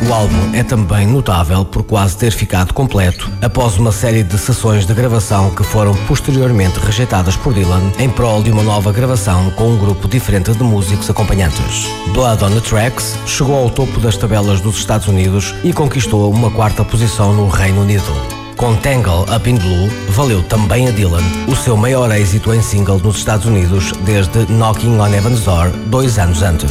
O álbum é também notável por quase ter ficado completo após uma série de sessões de gravação que foram posteriormente rejeitadas por Dylan em prol de uma nova gravação com um grupo diferente de músicos acompanhantes. Blood on the Tracks chegou ao topo das tabelas dos Estados Unidos e conquistou uma quarta posição no Reino Unido. Com Tangle Up in Blue, valeu também a Dylan o seu maior êxito em single nos Estados Unidos desde Knocking on Heaven's Door 2 anos antes.